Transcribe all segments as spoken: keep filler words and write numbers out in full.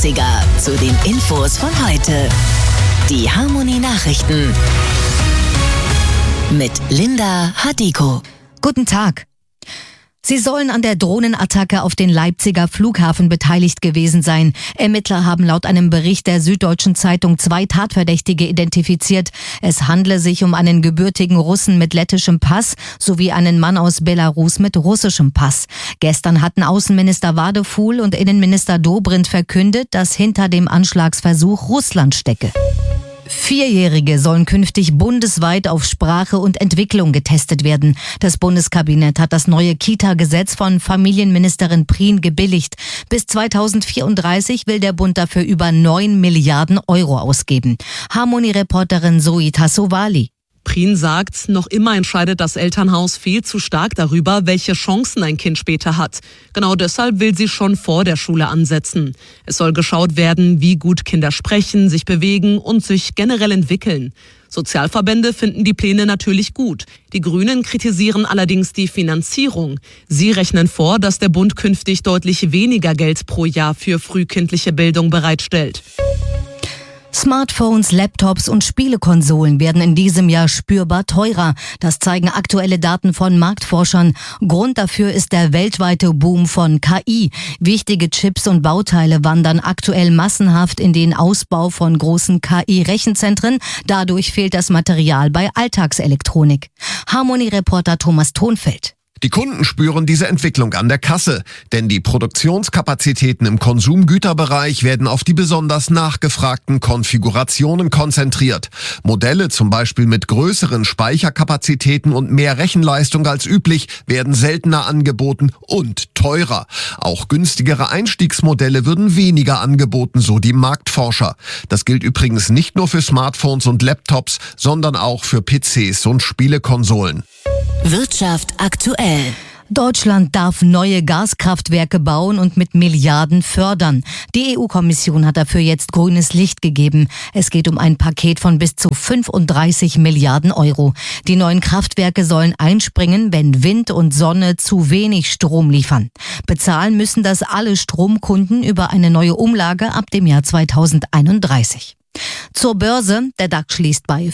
achtziger zu den Infos von heute. Die Harmony Nachrichten mit Linda Hadiko. Guten Tag. Sie sollen an der Drohnenattacke auf den Leipziger Flughafen beteiligt gewesen sein. Ermittler haben laut einem Bericht der Süddeutschen Zeitung zwei Tatverdächtige identifiziert. Es handle sich um einen gebürtigen Russen mit lettischem Pass sowie einen Mann aus Belarus mit russischem Pass. Gestern hatten Außenminister Wadefuhl und Innenminister Dobrindt verkündet, dass hinter dem Anschlagsversuch Russland stecke. Vierjährige sollen künftig bundesweit auf Sprache und Entwicklung getestet werden. Das Bundeskabinett hat das neue Kita-Gesetz von Familienministerin Prien gebilligt. Bis zweitausendvierunddreißig will der Bund dafür über neun Milliarden Euro ausgeben. Harmony-Reporterin Zoe Tassovali. Prien sagt, noch immer entscheidet das Elternhaus viel zu stark darüber, welche Chancen ein Kind später hat. Genau deshalb will sie schon vor der Schule ansetzen. Es soll geschaut werden, wie gut Kinder sprechen, sich bewegen und sich generell entwickeln. Sozialverbände finden die Pläne natürlich gut. Die Grünen kritisieren allerdings die Finanzierung. Sie rechnen vor, dass der Bund künftig deutlich weniger Geld pro Jahr für frühkindliche Bildung bereitstellt. Smartphones, Laptops und Spielekonsolen werden in diesem Jahr spürbar teurer. Das zeigen aktuelle Daten von Marktforschern. Grund dafür ist der weltweite Boom von K I. Wichtige Chips und Bauteile wandern aktuell massenhaft in den Ausbau von großen K I-Rechenzentren. Dadurch fehlt das Material bei Alltagselektronik. Harmony-Reporter Thomas Thonfeld. Die Kunden spüren diese Entwicklung an der Kasse, denn die Produktionskapazitäten im Konsumgüterbereich werden auf die besonders nachgefragten Konfigurationen konzentriert. Modelle zum Beispiel mit größeren Speicherkapazitäten und mehr Rechenleistung als üblich werden seltener angeboten und teurer. Auch günstigere Einstiegsmodelle würden weniger angeboten, so die Marktforscher. Das gilt übrigens nicht nur für Smartphones und Laptops, sondern auch für P Cs und Spielekonsolen. Wirtschaft aktuell. Deutschland darf neue Gaskraftwerke bauen und mit Milliarden fördern. Die E U-Kommission hat dafür jetzt grünes Licht gegeben. Es geht um ein Paket von bis zu fünfunddreißig Milliarden Euro. Die neuen Kraftwerke sollen einspringen, wenn Wind und Sonne zu wenig Strom liefern. Bezahlen müssen das alle Stromkunden über eine neue Umlage ab dem Jahr zweitausendeinunddreißig. Zur Börse. Der DAX schließt bei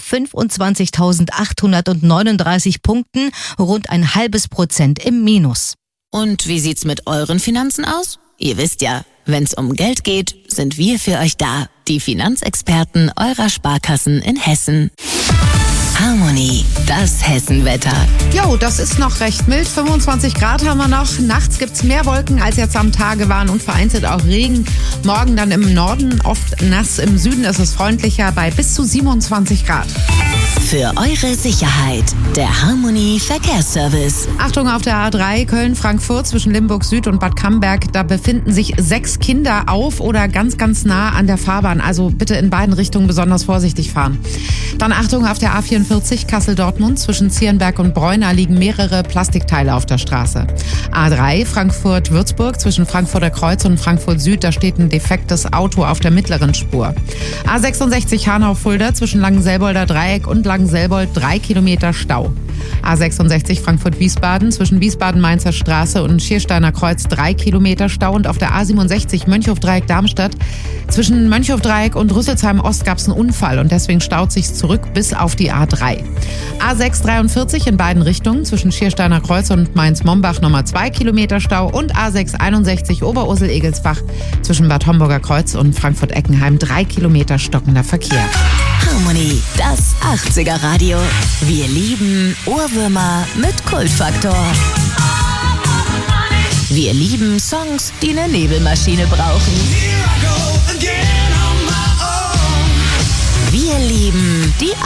fünfundzwanzigtausendachthundertneununddreißig Punkten, rund ein halbes Prozent im Minus. Und wie sieht's mit euren Finanzen aus? Ihr wisst ja, wenn's um Geld geht, sind wir für euch da. Die Finanzexperten eurer Sparkassen in Hessen. Harmony, das Hessenwetter. Jo, das ist noch recht mild. fünfundzwanzig Grad haben wir noch. Nachts gibt's mehr Wolken, als jetzt am Tage waren und vereinzelt auch Regen. Morgen dann im Norden oft nass. Im Süden ist es freundlicher bei bis zu siebenundzwanzig Grad. Für eure Sicherheit, der Harmony Verkehrsservice. Achtung auf der A drei Köln-Frankfurt zwischen Limburg Süd und Bad Camberg. Da befinden sich sechs Kinder auf oder ganz, ganz nah an der Fahrbahn. Also bitte in beiden Richtungen besonders vorsichtig fahren. Dann Achtung auf der A vierundvierzig Kassel-Dortmund zwischen Zierenberg und Bräuna liegen mehrere Plastikteile auf der Straße. A drei Frankfurt-Würzburg zwischen Frankfurter Kreuz und Frankfurt Süd. Da steht ein defektes Auto auf der mittleren Spur. A sechsundsechzig Hanau-Fulda zwischen Langenselbolder Dreieck und Langenselbold drei Kilometer Stau. A sechsundsechzig Frankfurt-Wiesbaden zwischen Wiesbaden-Mainzer Straße und Schiersteiner Kreuz drei Kilometer Stau. Und auf der A siebenundsechzig Mönchhof-Dreieck-Darmstadt zwischen Mönchhof-Dreieck und Rüsselsheim-Ost gab es einen Unfall und deswegen staut sich's zurück bis auf die A drei. A sechs dreiundvierzig in beiden Richtungen zwischen Schiersteiner Kreuz und Mainz-Mombach nochmal zwei Kilometer Stau und A sechs einundsechzig Oberursel-Egelsbach zwischen Bad Homburger Kreuz und Frankfurt-Eckenheim drei Kilometer stockender Verkehr. Harmony, das achtziger Radio. Wir lieben Ohrwürmer mit Kultfaktor. Wir lieben Songs, die eine Nebelmaschine brauchen. Wir lieben die